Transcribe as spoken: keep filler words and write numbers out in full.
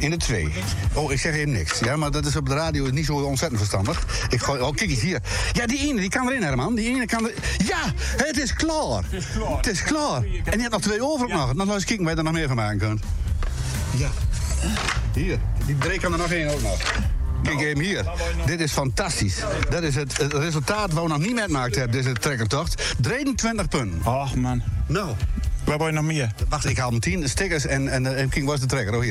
In de twee. Oh, ik zeg even niks. Ja, maar dat is op de radio niet zo ontzettend verstandig. Ik gooi... Oh, kijk eens hier. Ja, die ene, die kan erin, Herman. Die ene kan er... Ja, het is klaar. Het is klaar. Het is klaar. En je hebt nog twee over ook nog. Dan laat eens kijken waar je er nog meer van maken kunt. Ja. Hier. Die Dree kan er nog één ook nog. Kijk even hier. Dit is fantastisch. Dat is het, het resultaat wat we nog niet metmaakt hebben, deze trekkertocht. drieëntwintig punten. Ach man. Nou. Waar wil je nog meer? Wacht, ik haal mijn tien stickers en, en, en King was de trekker. Oh, hier.